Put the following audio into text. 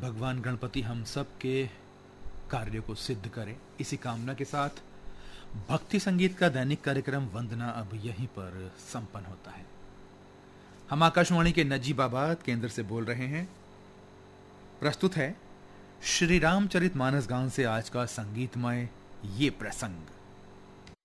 भगवान गणपति हम सब के कार्यों को सिद्ध करें। इसी कामना के साथ भक्ति संगीत का दैनिक कार्यक्रम वंदना अब यहीं पर संपन्न होता है। हम आकाशवाणी के नजीबाबाद केंद्र से बोल रहे हैं। प्रस्तुत है श्री रामचरितमानस गान से आज का संगीतमय ये प्रसंग।